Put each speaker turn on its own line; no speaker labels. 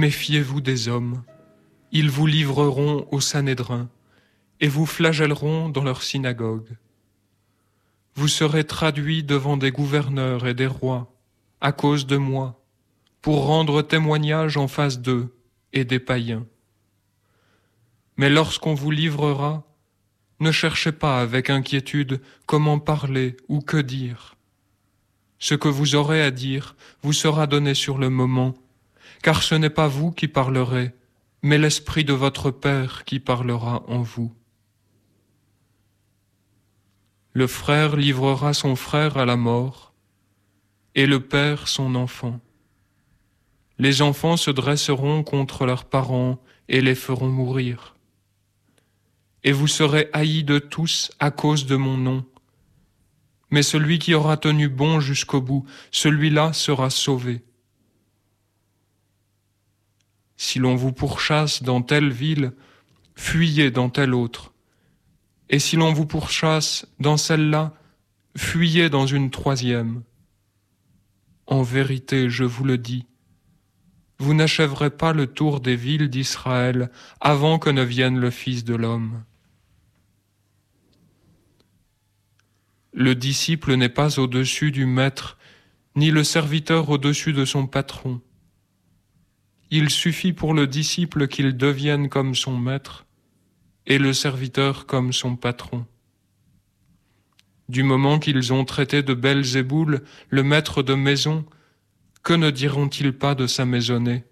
Méfiez-vous des hommes. Ils vous livreront au Sanhédrin et vous flagelleront dans leur synagogue. Vous serez traduits devant des gouverneurs et des rois à cause de moi, pour rendre témoignage en face d'eux et des païens. Mais lorsqu'on vous livrera, ne cherchez pas avec inquiétude comment parler ou que dire. Ce que vous aurez à dire vous sera donné sur le moment, car ce n'est pas vous qui parlerez, mais l'Esprit de votre Père qui parlera en vous. Le frère livrera son frère à la mort, et le père son enfant. Les enfants se dresseront contre leurs parents et les feront mourir. Et vous serez haïs de tous à cause de mon nom. Mais celui qui aura tenu bon jusqu'au bout, celui-là sera sauvé. Si l'on vous pourchasse dans telle ville, fuyez dans telle autre. Et si l'on vous pourchasse dans celle-là, fuyez dans une troisième. En vérité, je vous le dis, vous n'achèverez pas le tour des villes d'Israël avant que ne vienne le Fils de l'homme. Le disciple n'est pas au-dessus du maître, ni le serviteur au-dessus de son patron. Il suffit pour le disciple qu'il devienne comme son maître, et le serviteur comme son patron. Du moment qu'ils ont traité de Belzéboul, le maître de maison, que ne diront-ils pas de sa maisonnée?